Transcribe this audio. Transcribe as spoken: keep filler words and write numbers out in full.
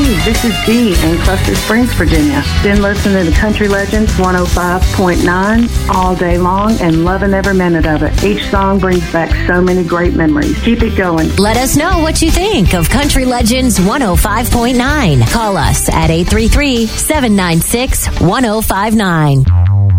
this is Dee in Cluster Springs, Virginia. Been listening to Country Legends one oh five point nine all day long and loving every minute of it. Each song brings back so many great memories. Keep it going. Let us know what you think of Country Legends one oh five point nine. Call us at eight three three, seven nine six, one oh five nine.